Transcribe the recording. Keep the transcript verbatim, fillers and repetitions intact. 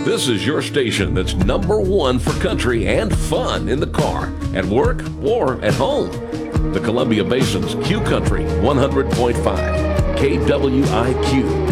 This is your station that's number one for country and fun in the car, at work, or at home. The Columbia Basin's Q Country one hundred point five, K W I Q.